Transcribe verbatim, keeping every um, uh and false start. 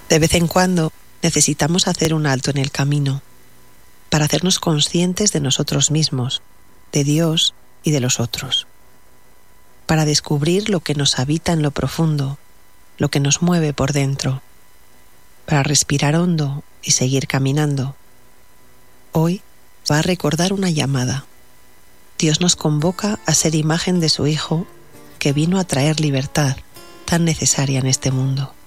De vez en cuando necesitamos hacer un alto en el camino para hacernos conscientes de nosotros mismos, de Dios y de los otros, para descubrir lo que nos habita en lo profundo, lo que nos mueve por dentro, para respirar hondo y seguir caminando. Hoy va a recordar una llamada. Dios nos convoca a ser imagen de su Hijo, que vino a traer libertad tan necesaria en este mundo.